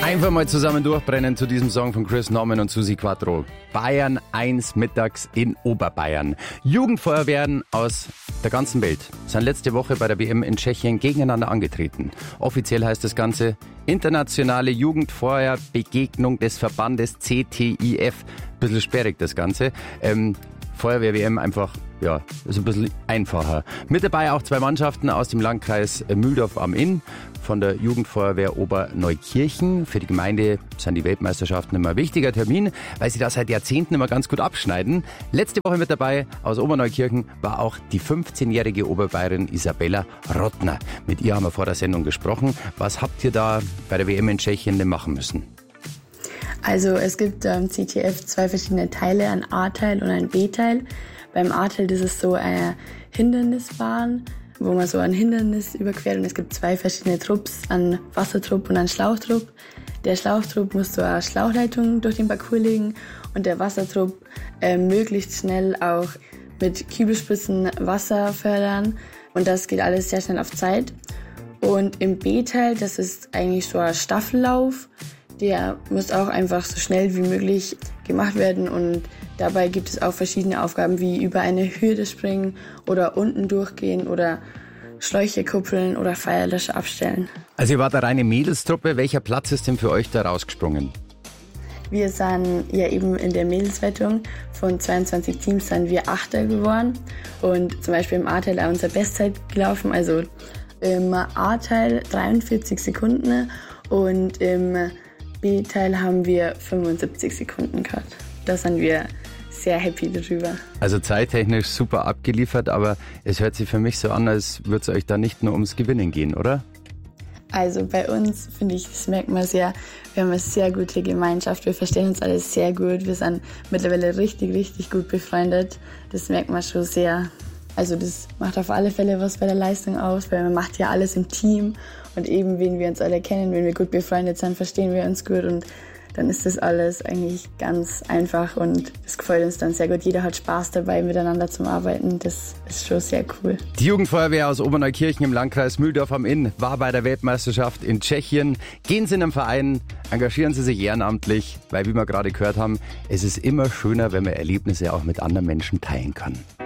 Einfach mal zusammen durchbrennen zu diesem Song von Chris Norman und Susi Quattro. Bayern 1 mittags in Oberbayern. Jugendfeuerwehren aus der ganzen Welt sind letzte Woche bei der WM in Tschechien gegeneinander angetreten. Offiziell heißt das Ganze Internationale Jugendfeuerbegegnung des Verbandes CTIF. Bisschen sperrig das Ganze. Feuerwehr-WM einfach, ja, ist ein bisschen einfacher. Mit dabei auch zwei Mannschaften aus dem Landkreis Mühldorf am Inn, von der Jugendfeuerwehr Oberneukirchen. Für die Gemeinde sind die Weltmeisterschaften immer ein wichtiger Termin, weil sie da seit Jahrzehnten immer ganz gut abschneiden. Letzte Woche mit dabei aus Oberneukirchen war auch die 15-jährige Oberbayerin Isabella Rottner. Mit ihr haben wir vor der Sendung gesprochen. Was habt ihr da bei der WM in Tschechien denn machen müssen? Also es gibt CTF zwei verschiedene Teile, ein A-Teil und ein B-Teil. Beim A-Teil ist es so eine Hindernisbahn, wo man so ein Hindernis überquert, und es gibt zwei verschiedene Trupps, einen Wassertrupp und einen Schlauchtrupp. Der Schlauchtrupp muss so eine Schlauchleitung durch den Parcours legen und der Wassertrupp möglichst schnell auch mit Kübelspritzen Wasser fördern, und das geht alles sehr schnell auf Zeit. Und im B-Teil, das ist eigentlich so ein Staffellauf, der muss auch einfach so schnell wie möglich gemacht werden, und dabei gibt es auch verschiedene Aufgaben wie über eine Hürde springen oder unten durchgehen oder Schläuche kuppeln oder Feuerlöscher abstellen. Also ihr wart eine reine Mädelstruppe. Welcher Platz ist denn für euch da rausgesprungen? Wir sind ja eben in der Mädelswertung. Von 22 Teams sind wir Achter geworden und zum Beispiel im A-Teil auch unsere Bestzeit gelaufen. Also im A-Teil 43 Sekunden und im B-Teil haben wir 75 Sekunden gehabt. Da sind wir sehr happy darüber. Also zeittechnisch super abgeliefert, aber es hört sich für mich so an, als würde es euch da nicht nur ums Gewinnen gehen, oder? Also bei uns, finde ich, das merkt man sehr, wir haben eine sehr gute Gemeinschaft, wir verstehen uns alle sehr gut, wir sind mittlerweile richtig, richtig gut befreundet. Das merkt man schon sehr. Also das macht auf alle Fälle was bei der Leistung aus, weil man macht ja alles im Team, und eben, wenn wir uns alle kennen, wenn wir gut befreundet sind, verstehen wir uns gut, und dann ist das alles eigentlich ganz einfach und es gefällt uns dann sehr gut. Jeder hat Spaß dabei, miteinander zu arbeiten. Das ist schon sehr cool. Die Jugendfeuerwehr aus Oberneukirchen im Landkreis Mühldorf am Inn war bei der Weltmeisterschaft in Tschechien. Gehen Sie in einen Verein, engagieren Sie sich ehrenamtlich, weil, wie wir gerade gehört haben, es ist immer schöner, wenn man Erlebnisse auch mit anderen Menschen teilen kann.